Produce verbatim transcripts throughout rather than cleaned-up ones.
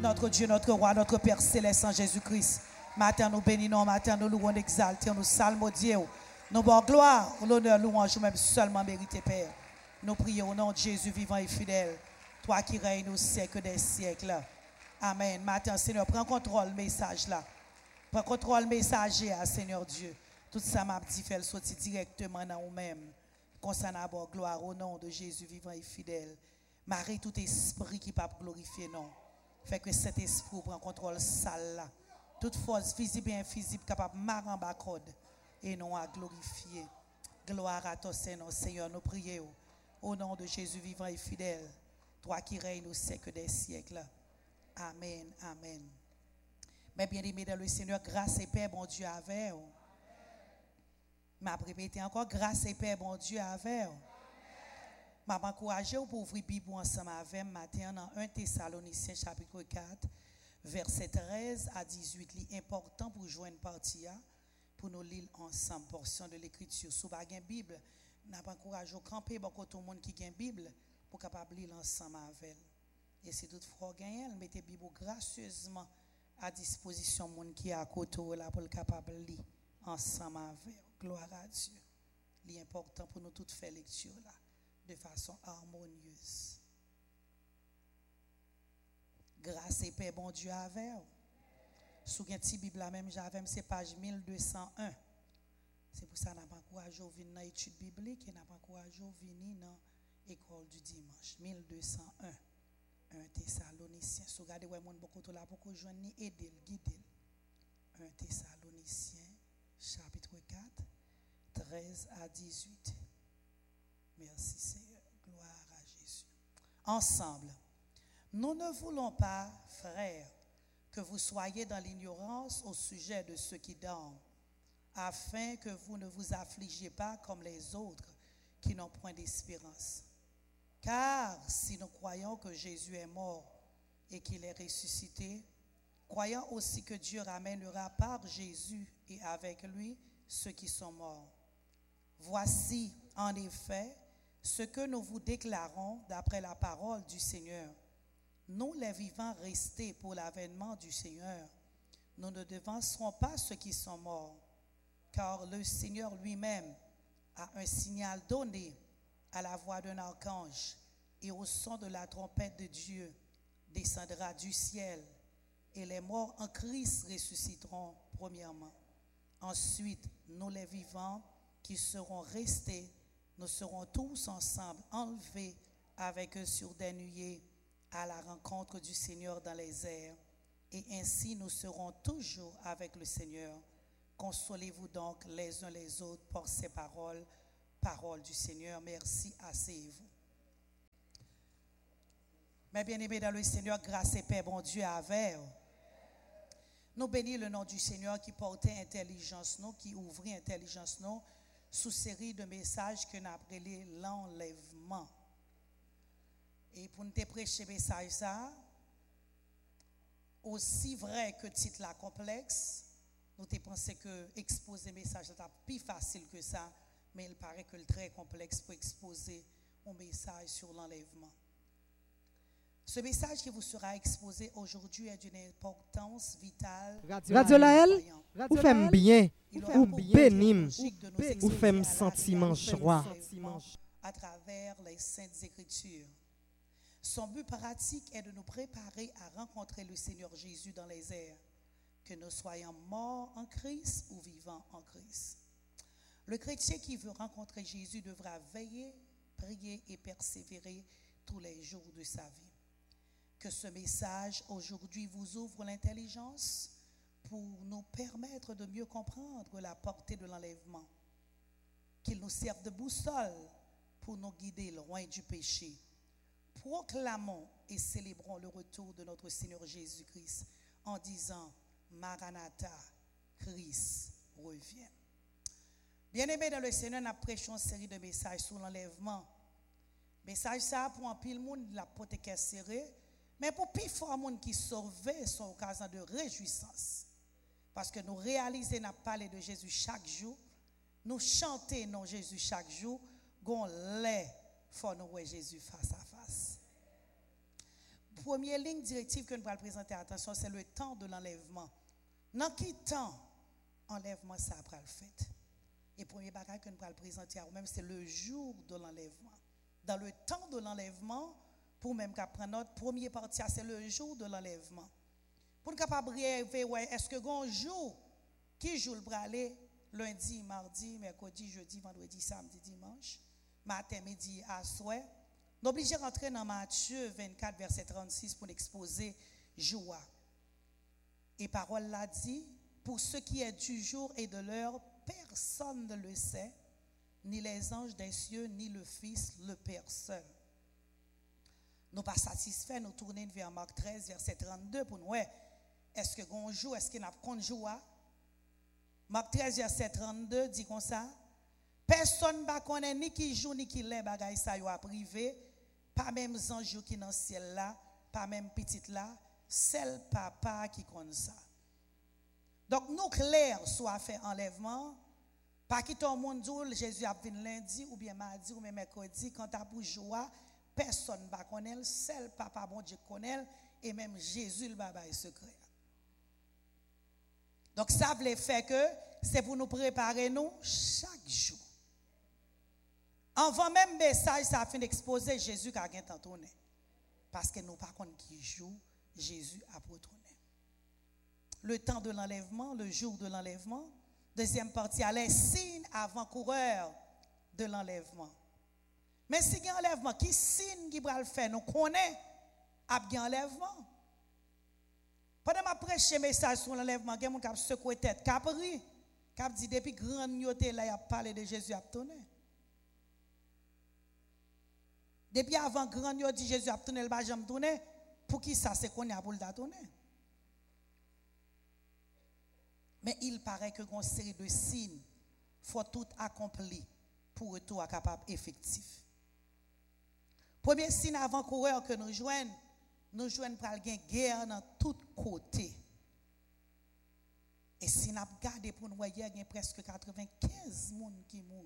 notre Dieu, notre roi, notre Père céleste en Jésus-Christ. Matin, nous bénissons, matin, nous louons, nous exaltons, nous salmodions. Nous bon gloire, l'honneur, louange, même seulement mérité, Père. Nous prions au nom de Jésus vivant et fidèle. Toi qui règnes au siècle des siècles. Amen. Matin, Seigneur, prends contrôle message là. Prends contrôle messager, Seigneur Dieu. Tout ça m'a dit, fait sortir directement dans nous-mêmes. Concernant la gloire au nom de Jésus vivant et fidèle. Marie, tout esprit qui peut glorifier, non. Fait que cet esprit prend contrôle salle là. Toute force visible et invisible capable de marrer en bas code et non à glorifier. Gloire à toi, Seigneur, Seigneur, nous prions au nom de Jésus vivant et fidèle. Toi qui règnes au siècle des siècles. Amen, amen. Mais bien aimé dans le Seigneur, grâce et paix, bon Dieu, avec vous. Je vais répéter encore, grâce et paix, bon Dieu, avec vous. Je vais encourager pour ouvrir la Bible ensemble avec moi matin dans premier Thessaloniciens chapitre quatre, verset treize à dix-huit. C'est important pour jouer une partie, pour nous lire ensemble, portion de l'écriture. Si vous avez une Bible, je vais encourager à camper pour tout le monde qui a une Bible pour capable lire ensemble avec elle. Et si toutefois vous avez, mettez la Bible gracieusement à disposition de monde qui est à côté là pour le capable de lire ensemble avec. Gloire à Dieu. C'est important pour nous toutes faire lecture là de façon harmonieuse. Grâce et paix, bon Dieu, avec vous. Sous une petite Bible là même, j'avais c'est page mille deux cent un. C'est pour ça que nous avons encouragé à venir dans l'étude biblique et nous avons encouragé à venir dans l'école du dimanche. mille deux cent un. Un Thessaloniciens. Si vous regardez, vous avez beaucoup de là pour que vous joignez, aider, guider. Un Thessaloniciens, chapitre quatre, treize à dix-huit. Merci Seigneur. Gloire à Jésus. Ensemble, nous ne voulons pas, frères, que vous soyez dans l'ignorance au sujet de ceux qui dorment, afin que vous ne vous affligiez pas comme les autres qui n'ont point d'espérance. Car si nous croyons que Jésus est mort et qu'il est ressuscité, croyons aussi que Dieu ramènera par Jésus et avec lui ceux qui sont morts. Voici en effet ce que nous vous déclarons d'après la parole du Seigneur. Nous les vivants restés pour l'avènement du Seigneur, nous ne devancerons pas ceux qui sont morts, car le Seigneur lui-même a un signal donné à la voix d'un archange et au son de la trompette de Dieu descendra du ciel et les morts en Christ ressusciteront premièrement. Ensuite, nous les vivants qui serons restés, nous serons tous ensemble enlevés avec eux sur des nuées à la rencontre du Seigneur dans les airs, et ainsi nous serons toujours avec le Seigneur. Consolez-vous donc les uns les autres par ces paroles, paroles du Seigneur. Merci, asseyez-vous. Mes bien-aimés dans le Seigneur, grâce et paix, bon Dieu, avec vous. Nous bénissons le nom du Seigneur qui portait intelligence, nous, qui ouvrit intelligence, nous, sous série de messages que nous appelons l'enlèvement. Et pour nous prêcher ce message, ça, aussi vrai que titre la complexe, nous avons pensé que exposer le message est plus facile que ça, mais il paraît que le très complexe pour exposer un message sur l'enlèvement. Ce message qui vous sera exposé aujourd'hui est d'une importance vitale. Radio Laël, vous faites bien, vous bénim, vous faites sentiment joie. À travers les Saintes Écritures. Son but pratique est de nous préparer à rencontrer le Seigneur Jésus dans les airs, que nous soyons morts en Christ ou vivants en Christ. Le chrétien qui veut rencontrer Jésus devra veiller, prier et persévérer tous les jours de sa vie. Que ce message aujourd'hui vous ouvre l'intelligence pour nous permettre de mieux comprendre la portée de l'enlèvement. Qu'il nous serve de boussole pour nous guider loin du péché. Proclamons et célébrons le retour de notre Seigneur Jésus-Christ en disant Maranatha, Christ revient. Bien-aimés dans le Seigneur, nous prêchons une série de messages sur l'enlèvement. Message ça pour un pile monde la pote serré, mais pour plus fort monde qui sauvé son occasion de réjouissance. Parce que nous réalisons n'a parlé de Jésus chaque jour, nous chanter non Jésus chaque jour, gon lait faut nous voir Jésus face à face. première ligne directive que nous allons présenter, attention, c'est le temps de l'enlèvement. Dans quel temps enlèvement ça après le fait? Et premier bagage que nous allons présenter, même c'est le jour de l'enlèvement. Dans le temps de l'enlèvement, pour même qu'à prendre notre première partie, c'est le jour de l'enlèvement. Pour nous capable rêver, ouais, est-ce que un jour qui joue le aller lundi, mardi, mercredi, jeudi, vendredi, samedi, dimanche, matin, midi, à soir, nous obligés de rentrer dans Matthieu vingt-quatre, verset trente-six pour exposer joie. Et parole l'a dit, pour ce qui est du jour et de l'heure, personne ne le sait, ni les anges des cieux, ni le Fils, le Père seul. Nous pas satisfaits, nous tournons vers Marc treize, verset trente-deux pour nous. Ouais, est-ce que un jour, est-ce qu'il y a un joie? Marc treize, verset trente-deux dit comme ça. Personne ne connaît ni qui joue ni qui l'est, bagay sa yo a privé, pas même ange qui dans le ciel là, pas même petite là, seul papa qui connaît ça. Donc nous clair soit fait enlèvement, pas qui tout le monde dit Jésus a venu lundi ou bien mardi ou bien mercredi quand t'as pour joie, personne ne connaît, seul papa bon Dieu connaît et même Jésus le baba est secret. Donc ça veut faire que c'est pour nous préparer nous chaque jour. Avant même message, ça a fait d'exposer Jésus qui a gagné tant tourné. Parce que nous par contre qui joue, Jésus a retourné. Le temps de l'enlèvement, le jour de l'enlèvement. Deuxième partie, les signes avant-coureurs de l'enlèvement. Mais si il y a un enlèvement, qui signe qui va le faire? Nous connaissons qu'il y a un enlèvement. Pendant que je prêche un message sur l'enlèvement, il y a des gens qui secoué la tête, qui a pris, qui a dit depuis grand yoté là, il a parlé de Jésus a tourné. Depuis avant grand yoté dit Jésus a tourné, il va jamais tourner. Pour qui ça c'est qu'on a pour le tourner? Mais il paraît que une série de signes faut tout accompli pour retour à capable effectif. Premier signe avant-coureur que nous joignons, nous joignons pour la guerre dans tous côtés. Et si nous regardons pour nous voir, il y a presque quatre-vingt-quinze personnes qui mourent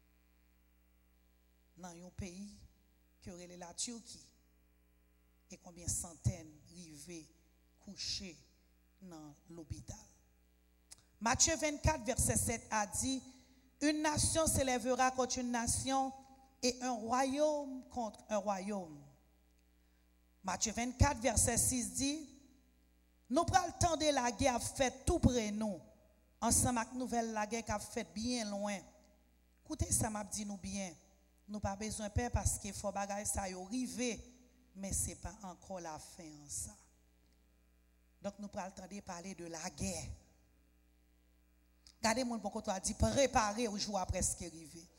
dans un pays qui aurait la Turquie. Et combien de centaines rivés couchés dans l'hôpital. Matthieu vingt-quatre, verset sept a dit, une nation s'élèvera contre une nation et un royaume contre un royaume. Matthieu vingt-quatre, verset six dit, nous prenons le temps de la guerre faite tout près de nous. Ensemble avec nouvelle la guerre qui a fait bien loin. Écoutez, ça m'a dit nous bien. Nous pas besoin de peur parce qu'il faut bagaille ça y arriver, mais ce n'est pas encore la fin en ça. Donc nous prenons le temps de parler de la guerre. Regardez mon beaucoup toi dit préparer au jour presque arrivé.